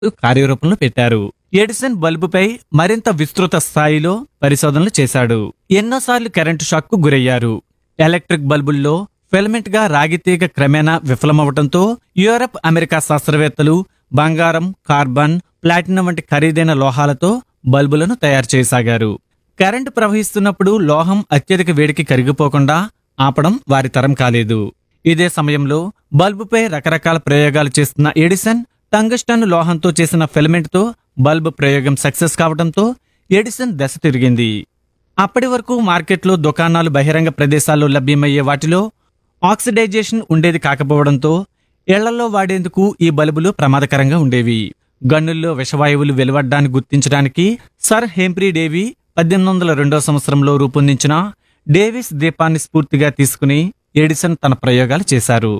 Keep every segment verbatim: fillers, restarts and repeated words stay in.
కార్యరూపంలో పెట్టారు. ఎడిసన్ బల్బుపై మరింత విస్తృత స్థాయిలో పరిశోధనలు చేశాడు. ఎన్నోసార్లు కరెంటు షాక్ కు గురయ్యారు. ఎలక్ట్రిక్ బల్బుల్లో ఫిలమెంట్ గా రాగితీగ క్రమేణా విఫలమవడంతో యూరప్, అమెరికా శాస్త్రవేత్తలు బంగారం, కార్బన్, ప్లాటినం వంటి ఖరీదైన లోహాలతో బల్బులను తయారు చేయసాగారు. కరెంటు ప్రవహిస్తున్నప్పుడు లోహం అత్యధిక వేడికి కరిగిపోకుండా ఆపడం వారి తరం కాలేదు. ఇదే సమయంలో బల్బుపై రకరకాల ప్రయోగాలు చేస్తున్న ఎడిసన్ టంగస్టన్ లోహంతో చేసిన ఫిలమెంట్ తో బల్బ్ ప్రయోగం సక్సెస్ కావడంతో ఎడిసన్ దశ తిరిగింది. అప్పటి వరకు మార్కెట్లో దుకాణాలు, బహిరంగ ప్రదేశాల్లో లభ్యమయ్యే వాటిలో ఆక్సిడైజేషన్ ఉండేది కాకపోవడంతో ఇళ్లలో వాడేందుకు ఈ బల్బులు ప్రమాదకరంగా ఉండేవి. గన్నుల్లో విషవాయువులు వెలువడ్డాన్ని గుర్తించడానికి సర్ హెంప్రీ డేవీ పద్దెనిమిది వందల రెండో సంవత్సరంలో రూపొందించిన డేవిస్ దీపాన్ని స్ఫూర్తిగా తీసుకుని ఎడిసన్ తన ప్రయోగాలు చేశారు.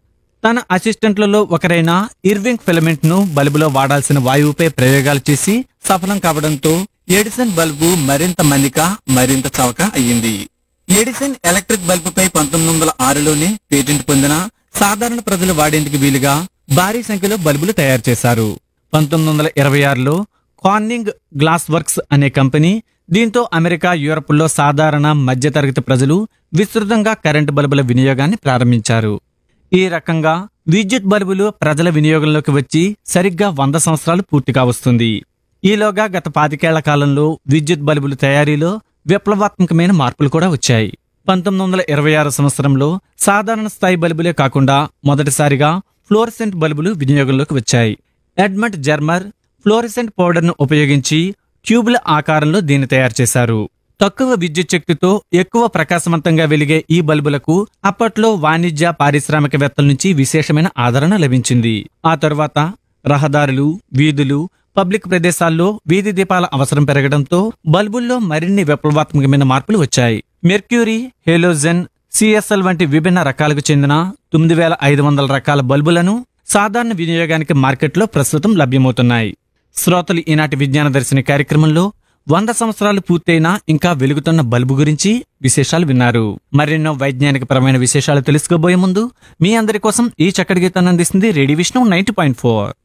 తన అసిస్టెంట్లలో ఒకరైన ఇర్వింగ్ ఫిలమెంట్ ను బల్బులో వాడాల్సిన వాయువుపై ప్రయోగాలు చేసి సఫలం కావడంతో ఎడిసన్ బల్బు మరింత మన్నిక, మరింత చవక అయ్యింది. ఎడిసన్ ఎలక్ట్రిక్ బల్బుపై పంతొమ్మిది వందల ఆరులోనే పేటెంట్ పొందిన సాధారణ ప్రజలు వాడేందుకు వీలుగా భారీ సంఖ్యలో బల్బులు తయారు చేశారు. పంతొమ్మిది వందల ఇరవై ఆరులో కార్నింగ్ గ్లాస్ వర్క్స్ అనే కంపెనీ దీంతో అమెరికా, యూరప్లో సాధారణ మధ్యతరగతి ప్రజలు విస్తృతంగా కరెంటు బల్బుల వినియోగాన్ని ప్రారంభించారు. ఈ రకంగా విద్యుత్ బల్బులు ప్రజల వినియోగంలోకి వచ్చి సరిగ్గా వంద సంవత్సరాలు పూర్తిగా వస్తుంది. ఈలోగా గత పాతికేళ్ల కాలంలో విద్యుత్ బల్బుల తయారీలో విప్లవాత్మకమైన మార్పులు కూడా వచ్చాయి. పంతొమ్మిది వందల ఇరవై ఆరు సంవత్సరంలో సాధారణ స్థాయి బల్బులే కాకుండా మొదటిసారిగా ఫ్లోరసెంట్ బల్బులు వినియోగంలోకి వచ్చాయి. ఎడ్మండ్ జర్మర్ ఫ్లోరసెంట్ పౌడర్ ను ఉపయోగించి ట్యూబుల ఆకారంలో దీన్ని తయారు చేశారు. తక్కువ విద్యుత్ శక్తితో ఎక్కువ ప్రకాశవంతంగా వెలిగే ఈ బల్బులకు అప్పట్లో వాణిజ్య, పారిశ్రామికవేత్తల నుంచి విశేషమైన ఆదరణ లభించింది. ఆ తరువాత రహదారులు, వీధులు, పబ్లిక్ ప్రదేశాల్లో వీధి దీపాల అవసరం పెరగడంతో బల్బుల్లో మరిన్ని విప్లవాత్మకమైన మార్పులు వచ్చాయి. మెర్క్యూరీ, హేలోజన్, సిఎస్ఎల్ వంటి విభిన్న రకాలకు చెందిన తొమ్మిది వేల ఐదు వందల రకాల బల్బులను సాధారణ వినియోగానికి మార్కెట్లో ప్రస్తుతం లభ్యమవుతున్నాయి. శ్రోతలు ఈనాటి విజ్ఞాన దర్శిని కార్యక్రమంలో వంద సంవత్సరాలు పూర్తయినా ఇంకా వెలుగుతున్న బల్బు గురించి విశేషాలు విన్నారు. మరెన్నో వైజ్ఞానిక పరమైన విశేషాలు తెలుసుకోబోయే ముందు మీ అందరి కోసం ఈ చక్కటి గీతాన్ని అందిస్తుంది radio Vishnu ninety point four.